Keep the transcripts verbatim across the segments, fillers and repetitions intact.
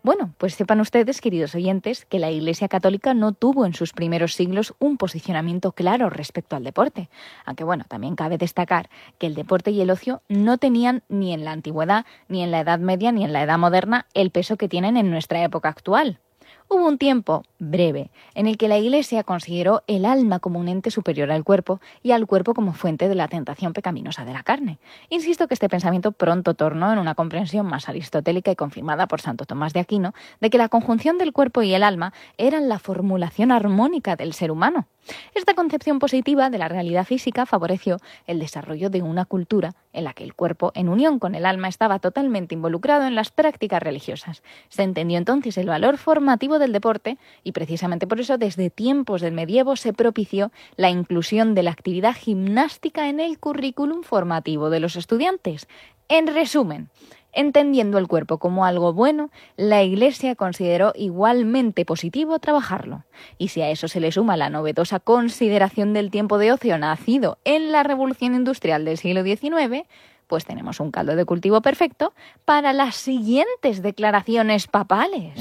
Bueno, pues sepan ustedes, queridos oyentes, que la Iglesia Católica no tuvo en sus primeros siglos un posicionamiento claro respecto al deporte. Aunque bueno, también cabe destacar que el deporte y el ocio no tenían ni en la antigüedad, ni en la Edad Media, ni en la Edad Moderna el peso que tienen en nuestra época actual. Hubo un tiempo, breve, en el que la Iglesia consideró el alma como un ente superior al cuerpo y al cuerpo como fuente de la tentación pecaminosa de la carne. Insisto que este pensamiento pronto tornó en una comprensión más aristotélica y confirmada por Santo Tomás de Aquino de que la conjunción del cuerpo y el alma eran la formulación armónica del ser humano. Esta concepción positiva de la realidad física favoreció el desarrollo de una cultura en la que el cuerpo, en unión con el alma, estaba totalmente involucrado en las prácticas religiosas. Se entendió entonces el valor formativo del deporte y precisamente por eso desde tiempos del medievo se propició la inclusión de la actividad gimnástica en el currículum formativo de los estudiantes. En resumen, entendiendo el cuerpo como algo bueno, la Iglesia consideró igualmente positivo trabajarlo. Y si a eso se le suma la novedosa consideración del tiempo de ocio nacido en la Revolución Industrial del siglo diecinueve, pues tenemos un caldo de cultivo perfecto para las siguientes declaraciones papales.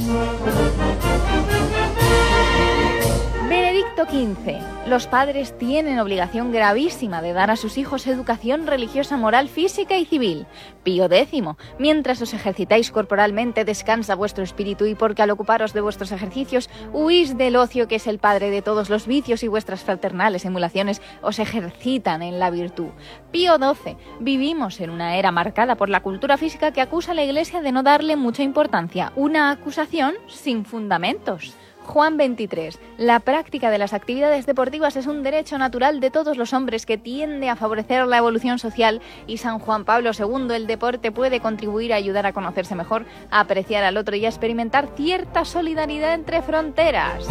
Benedicto quince. Los padres tienen obligación gravísima de dar a sus hijos educación religiosa, moral, física y civil. Pío décimo. Mientras os ejercitáis corporalmente, descansa vuestro espíritu y porque al ocuparos de vuestros ejercicios, huís del ocio que es el padre de todos los vicios y vuestras fraternales emulaciones os ejercitan en la virtud. Pío doce. Vivimos en una era marcada por la cultura física que acusa a la Iglesia de no darle mucha importancia. Una acusación sin fundamentos. Juan veintitrés. La práctica de las actividades deportivas es un derecho natural de todos los hombres que tiende a favorecer la evolución social y San Juan Pablo segundo. El deporte puede contribuir a ayudar a conocerse mejor, a apreciar al otro y a experimentar cierta solidaridad entre fronteras.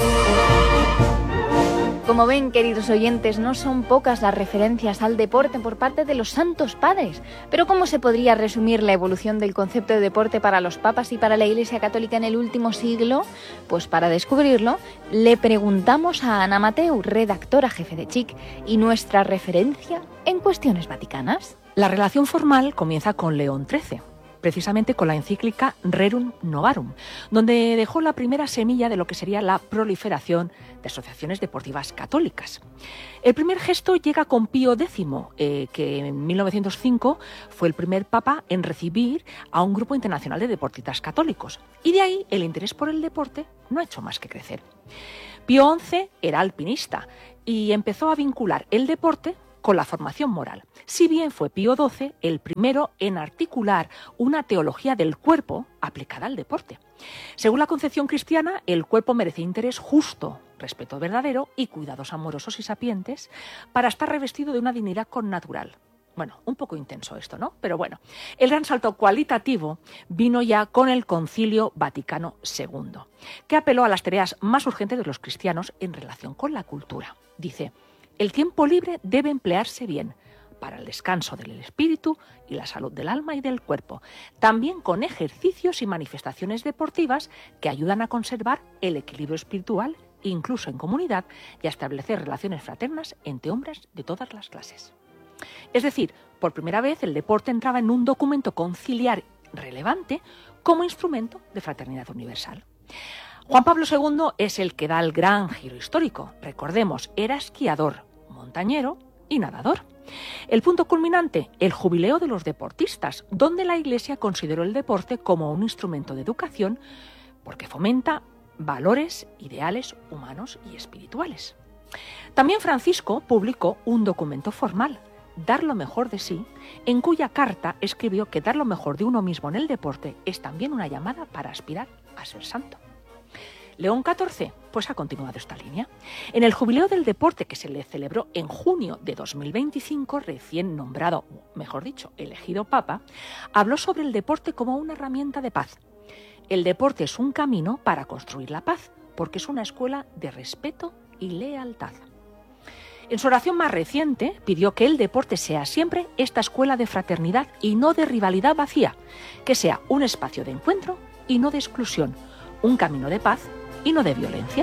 Como ven, queridos oyentes, no son pocas las referencias al deporte por parte de los santos padres. Pero ¿cómo se podría resumir la evolución del concepto de deporte para los papas y para la Iglesia Católica en el último siglo? Pues para descubrirlo, le preguntamos a Ana Mateu, redactora jefe de Chic, y nuestra referencia en cuestiones vaticanas. La relación formal comienza con León trece. Precisamente con la encíclica Rerum Novarum, donde dejó la primera semilla de lo que sería la proliferación de asociaciones deportivas católicas. El primer gesto llega con Pío décimo, eh, que en mil novecientos cinco fue el primer papa en recibir a un grupo internacional de deportistas católicos. Y de ahí el interés por el deporte no ha hecho más que crecer. Pío once era alpinista y empezó a vincular el deporte con la formación moral, si bien fue Pío doce el primero en articular una teología del cuerpo aplicada al deporte. Según la concepción cristiana, el cuerpo merece interés justo, respeto verdadero y cuidados amorosos y sapientes para estar revestido de una dignidad connatural. Bueno, un poco intenso esto, ¿no? Pero bueno, el gran salto cualitativo vino ya con el Concilio Vaticano segundo, que apeló a las tareas más urgentes de los cristianos en relación con la cultura. Dice: el tiempo libre debe emplearse bien para el descanso del espíritu y la salud del alma y del cuerpo, también con ejercicios y manifestaciones deportivas que ayudan a conservar el equilibrio espiritual, incluso en comunidad, y a establecer relaciones fraternas entre hombres de todas las clases. Es decir, por primera vez el deporte entraba en un documento conciliar relevante como instrumento de fraternidad universal. Juan Pablo segundo es el que da el gran giro histórico. Recordemos, era esquiador, montañero y nadador. El punto culminante, el jubileo de los deportistas, donde la Iglesia consideró el deporte como un instrumento de educación porque fomenta valores, ideales humanos y espirituales. También Francisco publicó un documento formal, Dar lo mejor de sí, en cuya carta escribió que dar lo mejor de uno mismo en el deporte es también una llamada para aspirar a ser santo. León catorce, pues ha continuado esta línea. En el jubileo del deporte que se le celebró en junio de dos mil veinticinco, recién nombrado, mejor dicho, elegido papa, habló sobre el deporte como una herramienta de paz. El deporte es un camino para construir la paz, porque es una escuela de respeto y lealtad. En su oración más reciente pidió que el deporte sea siempre esta escuela de fraternidad y no de rivalidad vacía, que sea un espacio de encuentro y no de exclusión, un camino de paz y no de violencia.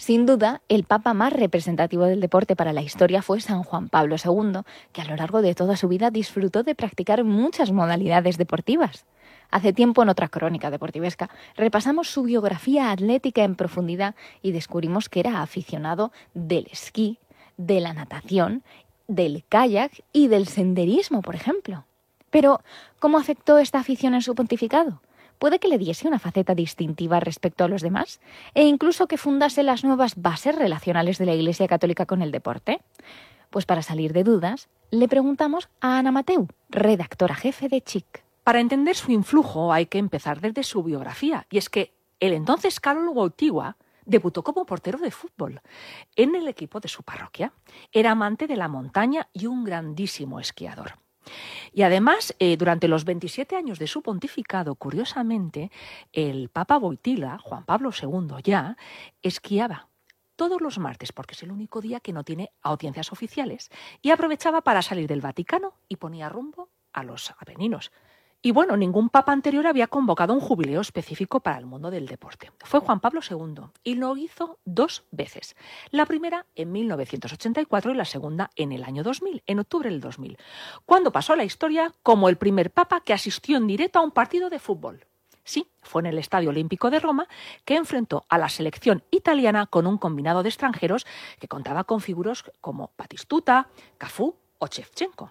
Sin duda, el papa más representativo del deporte para la historia fue San Juan Pablo segundo, que a lo largo de toda su vida disfrutó de practicar muchas modalidades deportivas. Hace tiempo, en otra crónica deportivesca, repasamos su biografía atlética en profundidad y descubrimos que era aficionado del esquí, de la natación, del kayak y del senderismo, por ejemplo. Pero, ¿cómo afectó esta afición en su pontificado? Puede que le diese una faceta distintiva respecto a los demás e incluso que fundase las nuevas bases relacionales de la Iglesia Católica con el deporte. Pues para salir de dudas, le preguntamos a Ana Mateu, redactora jefe de Chic. Para entender su influjo hay que empezar desde su biografía, y es que el entonces Carol Wojtyła debutó como portero de fútbol en el equipo de su parroquia. Era amante de la montaña y un grandísimo esquiador. Y además, eh, durante los veintisiete años de su pontificado, curiosamente, el Papa Wojtyła, Juan Pablo segundo ya, esquiaba todos los martes, porque es el único día que no tiene audiencias oficiales, y aprovechaba para salir del Vaticano y ponía rumbo a los Apeninos. Y bueno, ningún papa anterior había convocado un jubileo específico para el mundo del deporte. Fue Juan Pablo segundo y lo hizo dos veces. La primera en mil novecientos ochenta y cuatro y la segunda en el año dos mil, en octubre del dos mil, cuando pasó a la historia como el primer papa que asistió en directo a un partido de fútbol. Sí, fue en el Estadio Olímpico de Roma que enfrentó a la selección italiana con un combinado de extranjeros que contaba con figuras como Batistuta, Cafú o Shevchenko.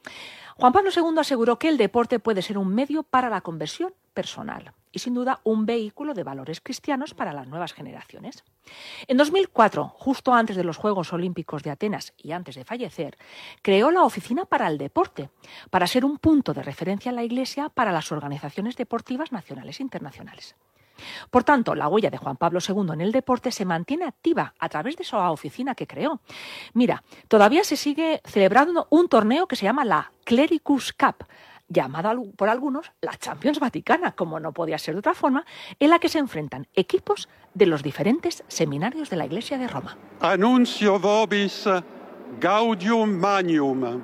Juan Pablo segundo aseguró que el deporte puede ser un medio para la conversión personal y, sin duda, un vehículo de valores cristianos para las nuevas generaciones. En dos mil cuatro, justo antes de los Juegos Olímpicos de Atenas y antes de fallecer, creó la Oficina para el Deporte, para ser un punto de referencia en la Iglesia para las organizaciones deportivas nacionales e internacionales. Por tanto, la huella de Juan Pablo segundo en el deporte se mantiene activa a través de esa oficina que creó. Mira, todavía se sigue celebrando un torneo que se llama la Clericus Cup, llamada por algunos la Champions Vaticana, como no podía ser de otra forma, en la que se enfrentan equipos de los diferentes seminarios de la Iglesia de Roma. Annuncio vobis gaudium magnum.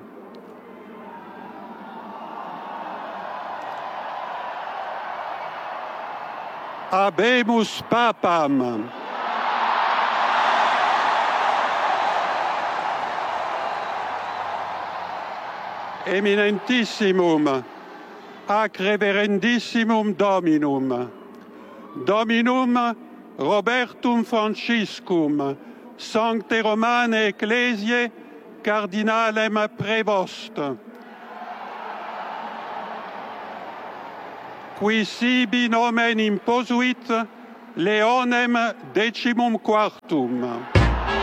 Habemus papam. Eminentissimum, ac reverendissimum Dominum, Dominum Robertum Franciscum, Sancte Romane Ecclesiae, Cardinalem Prevost, qui sibi nomen imposuit Leonem decimum quartum.